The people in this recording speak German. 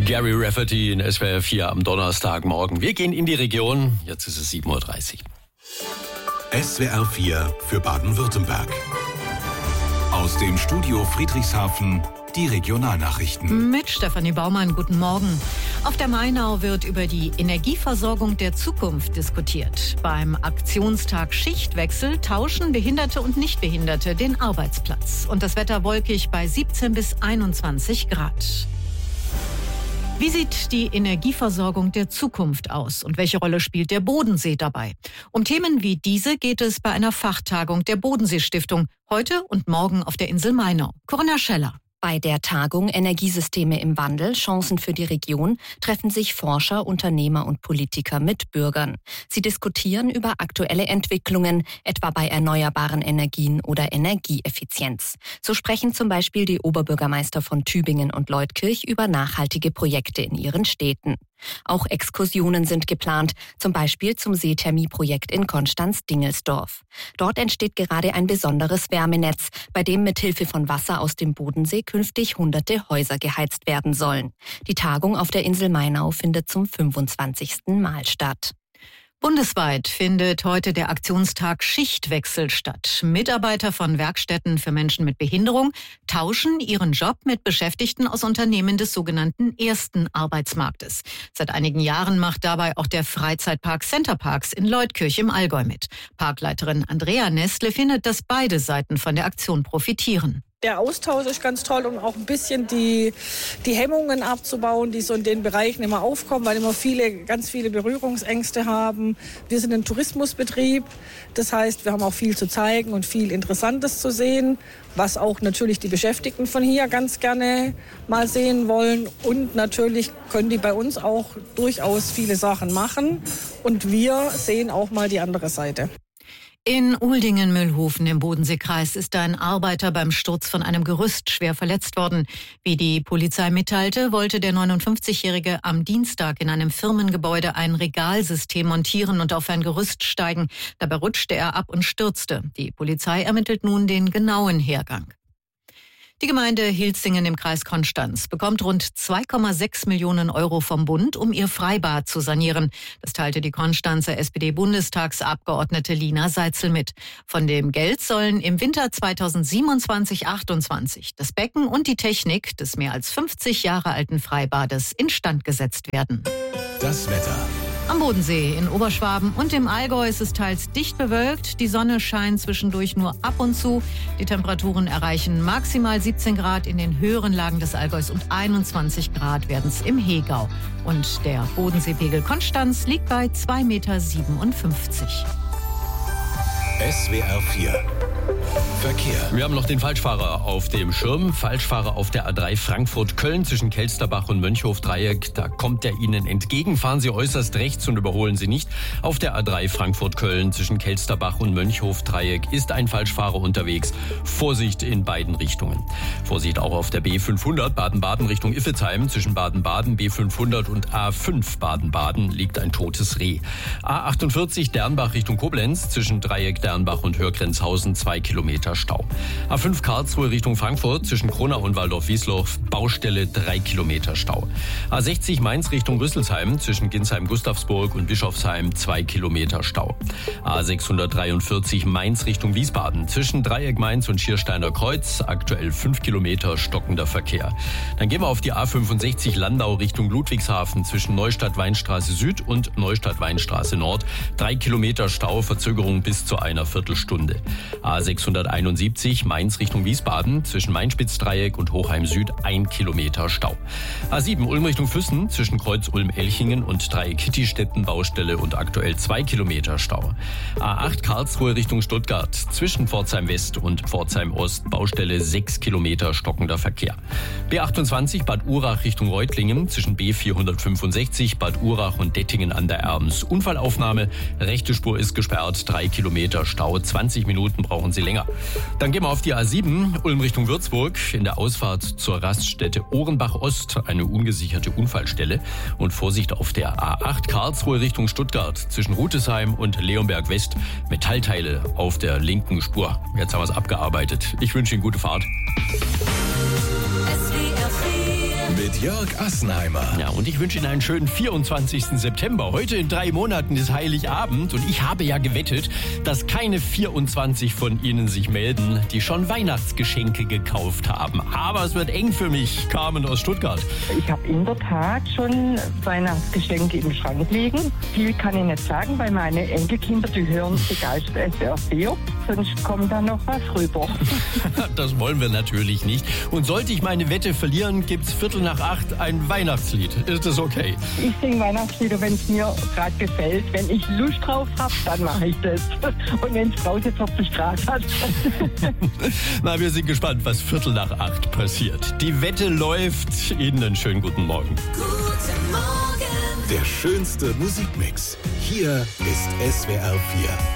Gary Rafferty in SWR 4 am Donnerstagmorgen. Wir gehen in die Region. Jetzt ist es 7:30 Uhr. SWR 4 für Baden-Württemberg. Aus dem Studio Friedrichshafen die Regionalnachrichten. Mit Stefanie Baumann, guten Morgen. Auf der Mainau wird über die Energieversorgung der Zukunft diskutiert. Beim Aktionstag Schichtwechsel tauschen Behinderte und Nichtbehinderte den Arbeitsplatz. Und das Wetter wolkig bei 17 bis 21 Grad. Wie sieht die Energieversorgung der Zukunft aus und welche Rolle spielt der Bodensee dabei? Um Themen wie diese geht es bei einer Fachtagung der Bodensee-Stiftung heute und morgen auf der Insel Mainau. Corinna Scheller. Bei der Tagung Energiesysteme im Wandel, Chancen für die Region, treffen sich Forscher, Unternehmer und Politiker mit Bürgern. Sie diskutieren über aktuelle Entwicklungen, etwa bei erneuerbaren Energien oder Energieeffizienz. So sprechen zum Beispiel die Oberbürgermeister von Tübingen und Leutkirch über nachhaltige Projekte in ihren Städten. Auch Exkursionen sind geplant, zum Beispiel zum Seethermieprojekt in Konstanz-Dingelsdorf. Dort entsteht gerade ein besonderes Wärmenetz, bei dem mithilfe von Wasser aus dem Bodensee künftig hunderte Häuser geheizt werden sollen. Die Tagung auf der Insel Mainau findet zum 25. Mal statt. Bundesweit findet heute der Aktionstag Schichtwechsel statt. Mitarbeiter von Werkstätten für Menschen mit Behinderung tauschen ihren Job mit Beschäftigten aus Unternehmen des sogenannten ersten Arbeitsmarktes. Seit einigen Jahren macht dabei auch der Freizeitpark Centerparks in Leutkirch im Allgäu mit. Parkleiterin Andrea Nestle findet, dass beide Seiten von der Aktion profitieren. Der Austausch ist ganz toll, um auch ein bisschen die Hemmungen abzubauen, die so in den Bereichen immer aufkommen, weil immer ganz viele Berührungsängste haben. Wir sind ein Tourismusbetrieb, das heißt, wir haben auch viel zu zeigen und viel Interessantes zu sehen, was auch natürlich die Beschäftigten von hier ganz gerne mal sehen wollen. Und natürlich können die bei uns auch durchaus viele Sachen machen und wir sehen auch mal die andere Seite. In Uldingen-Mühlhofen im Bodenseekreis ist ein Arbeiter beim Sturz von einem Gerüst schwer verletzt worden. Wie die Polizei mitteilte, wollte der 59-Jährige am Dienstag in einem Firmengebäude ein Regalsystem montieren und auf ein Gerüst steigen. Dabei rutschte er ab und stürzte. Die Polizei ermittelt nun den genauen Hergang. Die Gemeinde Hilsingen im Kreis Konstanz bekommt rund 2,6 Millionen Euro vom Bund, um ihr Freibad zu sanieren. Das teilte die Konstanzer SPD-Bundestagsabgeordnete Lina Seitzel mit. Von dem Geld sollen im Winter 2027/28 das Becken und die Technik des mehr als 50 Jahre alten Freibades instand gesetzt werden. Das Wetter. Am Bodensee, in Oberschwaben und im Allgäu ist es teils dicht bewölkt. Die Sonne scheint zwischendurch nur ab und zu. Die Temperaturen erreichen maximal 17 Grad in den höheren Lagen des Allgäus und 21 Grad werden es im Hegau. Und der Bodenseepegel Konstanz liegt bei 2,57 Meter. SWR 4 Verkehr. Wir haben noch den Falschfahrer auf dem Schirm. Falschfahrer auf der A3 Frankfurt-Köln zwischen Kelsterbach und Mönchhof-Dreieck. Da kommt er Ihnen entgegen. Fahren Sie äußerst rechts und überholen Sie nicht. Auf der A3 Frankfurt-Köln zwischen Kelsterbach und Mönchhof-Dreieck ist ein Falschfahrer unterwegs. Vorsicht in beiden Richtungen. Vorsicht auch auf der B500 Baden-Baden Richtung Iffezheim. Zwischen Baden-Baden, B500 und A5 Baden-Baden liegt ein totes Reh. A48 Dernbach Richtung Koblenz zwischen Dreieck Dernbach und Hörgrenzhausen 2 Kilometer Stau. A5 Karlsruhe Richtung Frankfurt zwischen Kronau und Waldorf-Wiesloch Baustelle 3 Kilometer Stau. A60 Mainz Richtung Rüsselsheim zwischen Ginsheim-Gustavsburg und Bischofsheim 2 Kilometer Stau. A643 Mainz Richtung Wiesbaden zwischen Dreieck Mainz und Schiersteiner Kreuz aktuell 5 Kilometer stockender Verkehr. Dann gehen wir auf die A65 Landau Richtung Ludwigshafen zwischen Neustadt-Weinstraße Süd und Neustadt-Weinstraße Nord 3 Kilometer Stau, Verzögerung bis zu einer Viertelstunde. A671 Mainz Richtung Wiesbaden zwischen Mainspitzdreieck und Hochheim Süd 1 Kilometer Stau. A7 Ulm Richtung Füssen zwischen Kreuz Ulm-Elchingen und Dreieck Kittistetten Baustelle und aktuell 2 Kilometer Stau. A8 Karlsruhe Richtung Stuttgart zwischen Pforzheim West und Pforzheim Ost Baustelle 6 Kilometer stockender Verkehr. B28 Bad Urach Richtung Reutlingen zwischen B465 Bad Urach und Dettingen an der Erms. Unfallaufnahme, rechte Spur ist gesperrt, 3 Kilometer Stau, 20 Minuten brauchen Sie länger. Dann gehen wir auf die A7, Ulm Richtung Würzburg, in der Ausfahrt zur Raststätte Ohrenbach Ost, eine ungesicherte Unfallstelle. Und Vorsicht auf der A8 Karlsruhe Richtung Stuttgart, zwischen Rutesheim und Leonberg West, Metallteile auf der linken Spur. Jetzt haben wir es abgearbeitet. Ich wünsche Ihnen gute Fahrt. SWR 4 mit Jörg Assenheimer. Ja, und ich wünsche Ihnen einen schönen 24. September. Heute in 3 Monaten ist Heiligabend und ich habe ja gewettet, dass keine 24 von Ihnen sich melden, die schon Weihnachtsgeschenke gekauft haben. Aber es wird eng für mich. Carmen aus Stuttgart. Ich habe in der Tat schon Weihnachtsgeschenke im Schrank liegen. Viel kann ich nicht sagen, weil meine Enkelkinder, die hören begeistert SWR 4. Sonst kommt da noch was rüber. Das wollen wir natürlich nicht. Und sollte ich meine Wette verlieren, gibt's 7:45 ein Weihnachtslied. Ist das okay? Ich singe Weihnachtslieder, wenn es mir gerade gefällt. Wenn ich Lust drauf habe, dann mache ich das. Und wenn es draußen 40 Grad hat. Na, wir sind gespannt, was 7:45 passiert. Die Wette läuft. Ihnen einen schönen guten Morgen. Der schönste Musikmix. Hier ist SWR 4.